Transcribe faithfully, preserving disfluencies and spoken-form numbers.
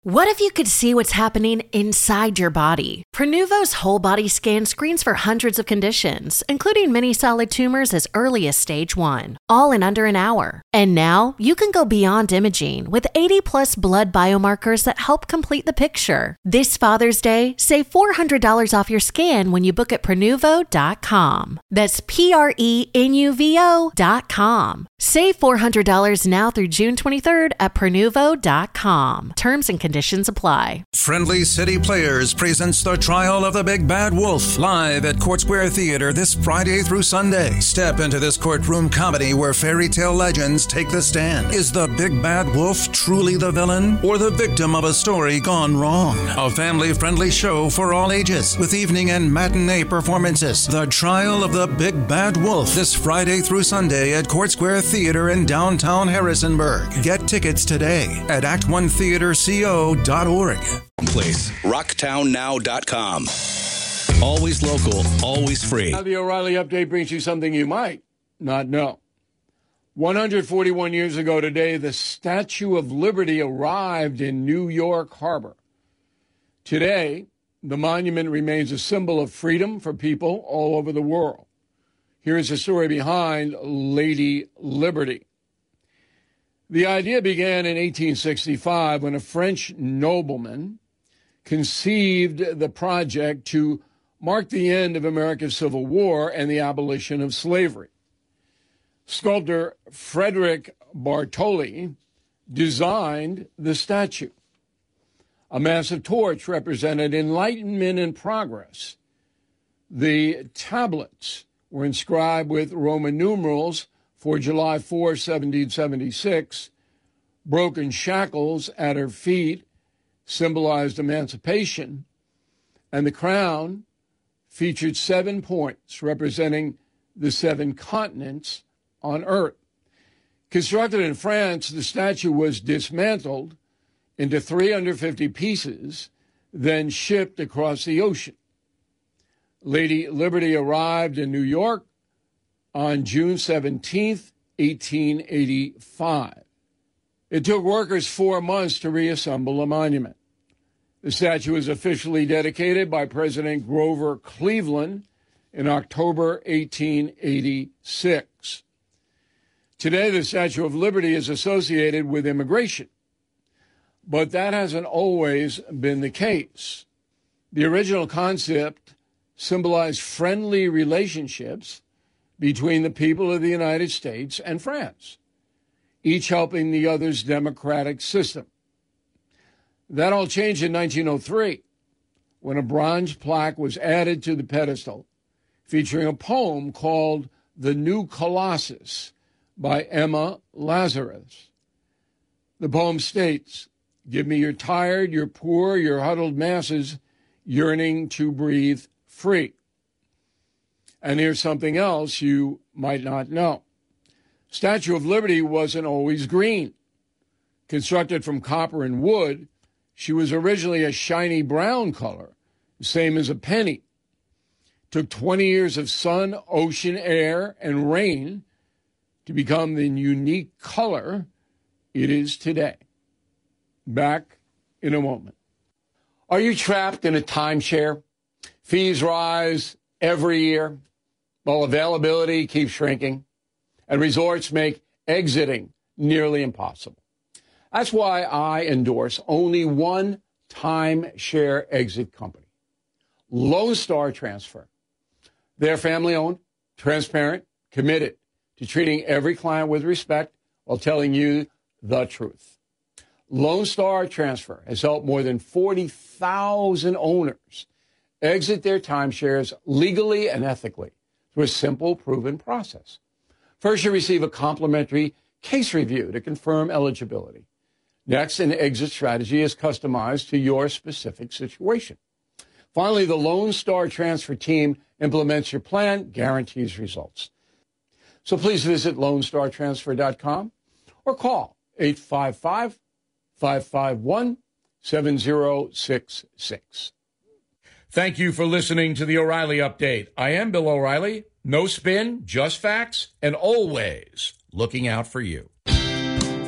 What if you could see what's happening inside your body? Prenuvo's whole body scan screens for hundreds of conditions, including many solid tumors as early as stage one, all in under an hour. And now you can go beyond imaging with eighty plus blood biomarkers that help complete the picture. This Father's Day, save four hundred dollars off your scan when you book at Prenuvo dot com. That's P R E N U V O dot com. Save four hundred dollars now through June twenty-third at Prenuvo dot com. Terms and conditions apply. Friendly City Players presents The Trial of the Big Bad Wolf live at Court Square Theater this Friday through Sunday. Step into this courtroom comedy where fairy tale legends take the stand. Is the Big Bad Wolf truly the villain or the victim of a story gone wrong? A family-friendly show for all ages with evening and matinee performances. The Trial of the Big Bad Wolf this Friday through Sunday at Court Square Theater in downtown Harrisonburg. Get tickets today at act one theater co dot org. Place, rocktown now dot com. Always local, always free. Now the O'Reilly Update brings you something you might not know. one hundred forty-one years ago today, the Statue of Liberty arrived in New York Harbor. Today, the monument remains a symbol of freedom for people all over the world. Here's the story behind Lady Liberty. The idea began in eighteen sixty-five when a French nobleman conceived the project to mark the end of America's Civil War and the abolition of slavery. Sculptor Frederick Bartoli designed the statue. A massive torch represented enlightenment and progress. The tablets were inscribed with Roman numerals for July fourth, seventeen seventy-six. Broken shackles at her feet symbolized emancipation, and the crown featured seven points representing the seven continents on Earth. Constructed in France, the statue was dismantled into three hundred fifty pieces, then shipped across the ocean. Lady Liberty arrived in New York on June seventeenth, eighteen eighty-five. It took workers four months to reassemble a monument. The statue was officially dedicated by President Grover Cleveland in October eighteen eighty-six. Today, the Statue of Liberty is associated with immigration, but that hasn't always been the case. The original concept symbolized friendly relationships between the people of the United States and France, each helping the other's democratic system. That all changed in nineteen oh three, when a bronze plaque was added to the pedestal featuring a poem called The New Colossus by Emma Lazarus. The poem states, "Give me your tired, your poor, your huddled masses yearning to breathe free." And here's something else you might not know. Statue of Liberty wasn't always green. Constructed from copper and wood, she was originally a shiny brown color, same as a penny. Took twenty years of sun, ocean, air, and rain to become the unique color it is today. Back in a moment. Are you trapped in a timeshare? Fees rise every year, while availability keeps shrinking, and resorts make exiting nearly impossible. That's why I endorse only one timeshare exit company, Lone Star Transfer. They're family-owned, transparent, committed to treating every client with respect while telling you the truth. Lone Star Transfer has helped more than forty thousand owners exit their timeshares legally and ethically through a simple, proven process. First, you receive a complimentary case review to confirm eligibility. Next, an exit strategy is customized to your specific situation. Finally, the Lone Star Transfer team implements your plan, guarantees results. So please visit lone star transfer dot com or call eight five five, five five one, seven zero six six. Thank you for listening to the O'Reilly Update. I am Bill O'Reilly. No spin, just facts, and always looking out for you.